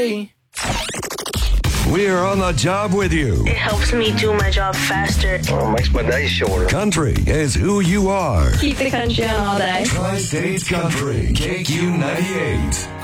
We're on the job with you. It helps me do my job faster. Oh, it makes my day shorter. Country is who you are. Keep the country on all day. Tri-States Country, KQ98.